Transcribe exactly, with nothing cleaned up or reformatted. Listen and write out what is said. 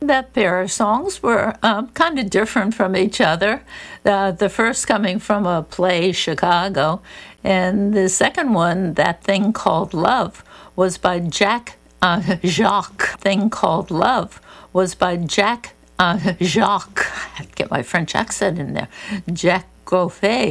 That pair of songs were um, kind of different from each other. Uh, the first coming from a play, Chicago, and the second one, That Thing Called Love, was by Jack uh, Jacques. Thing Called Love was by Jack uh, Jacques. I had to get my French accent in there. Jacques Goffey.